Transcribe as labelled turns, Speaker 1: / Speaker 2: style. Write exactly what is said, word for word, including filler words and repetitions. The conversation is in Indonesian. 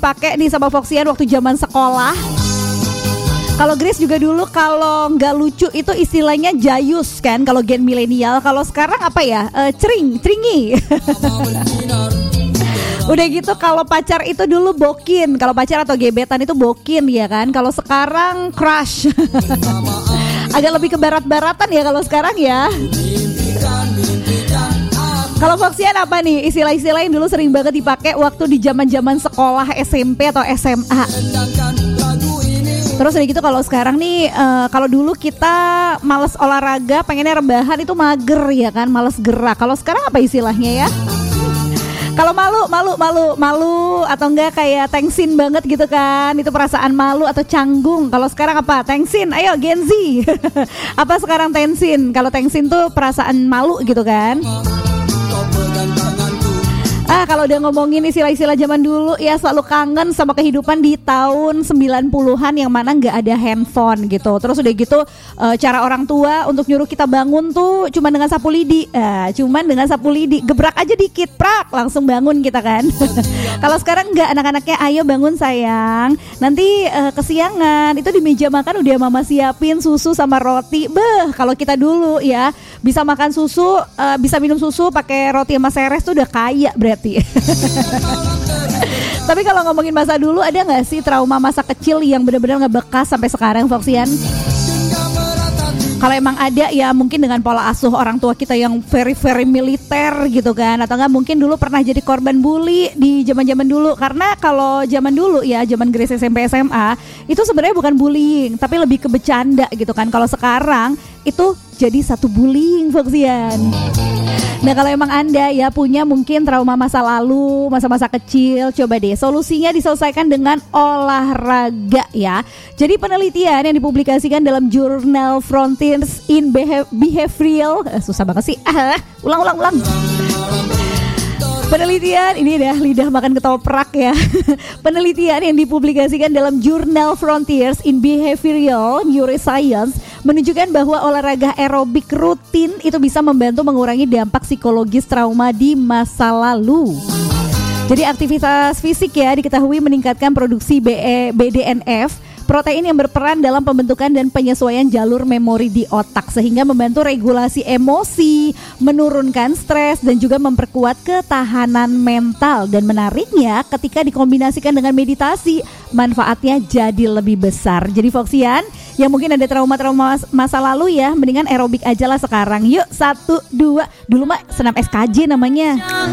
Speaker 1: dipakai nih sama Foxian waktu zaman sekolah. Kalau Grace juga dulu kalau nggak lucu itu istilahnya jayus kan kalau gen milenial. Kalau sekarang apa ya? Uh, cering, ceringi. Udah gitu kalau pacar itu dulu bokin. Kalau pacar atau gebetan itu bokin ya kan. Kalau sekarang crush. Agak lebih ke barat-baratan ya kalau sekarang ya. Kalau Foxian apa nih istilah-istilah yang dulu sering banget dipakai waktu di zaman-zaman sekolah S M P atau S M A? Terus udah gitu kalau sekarang nih uh, kalau dulu kita males olahraga, pengennya rebahan itu mager ya kan, males gerak. Kalau sekarang apa istilahnya ya? Kalau malu, malu, malu, malu atau enggak kayak tengsin banget gitu kan? Itu perasaan malu atau canggung. Kalau sekarang apa? Tengsin. Ayo Gen Z. Apa sekarang tengsin? Kalau tengsin tuh perasaan malu gitu kan? Ah, kalau udah ngomongin istilah-istilah zaman dulu ya selalu kangen sama kehidupan di tahun sembilan puluhan yang mana nggak ada handphone gitu. Terus udah gitu uh, cara orang tua untuk nyuruh kita bangun tuh cuma dengan sapu lidi. Uh, cuman dengan sapu lidi gebrak aja dikit, prak langsung bangun kita kan. Kalau sekarang nggak, anak-anaknya ayo bangun sayang. Nanti uh, kesiangan. Itu di meja makan udah mama siapin susu sama roti. Beh, kalau kita dulu ya bisa makan susu, uh, bisa minum susu pakai roti sama seres tuh udah kaya berarti. Tapi kalau ngomongin masa dulu, ada nggak sih trauma masa kecil yang benar-benar ngebekas sampai sekarang, Foxian? Kalau emang ada ya mungkin dengan pola asuh orang tua kita yang very very militer gitu kan, atau nggak mungkin dulu pernah jadi korban bully di zaman-zaman dulu. Karena kalau zaman dulu ya, zaman Grace S M P S M A itu sebenarnya bukan bullying, tapi lebih ke bercanda gitu kan. Kalau sekarang itu jadi satu bullying, Foxian. Nah kalau emang Anda ya punya mungkin trauma masa lalu, masa-masa kecil, coba deh solusinya diselesaikan dengan olahraga ya. Jadi penelitian yang dipublikasikan dalam jurnal Frontiers in Behavioral, eh, susah banget sih, ah, ulang ulang ulang. Penelitian, ini dah lidah makan ketoprak ya. Penelitian yang dipublikasikan dalam jurnal Frontiers in Behavioral Neuroscience menunjukkan bahwa olahraga aerobik rutin itu bisa membantu mengurangi dampak psikologis trauma di masa lalu. Jadi aktivitas fisik ya diketahui meningkatkan produksi B D N F, protein yang berperan dalam pembentukan dan penyesuaian jalur memori di otak sehingga membantu regulasi emosi, menurunkan stres dan juga memperkuat ketahanan mental. Dan menariknya ketika dikombinasikan dengan meditasi, manfaatnya jadi lebih besar. Jadi Foxian yang mungkin ada trauma-trauma masa lalu ya, mendingan aerobik aja lah sekarang. Yuk satu dua, dulu mah senam S K J namanya.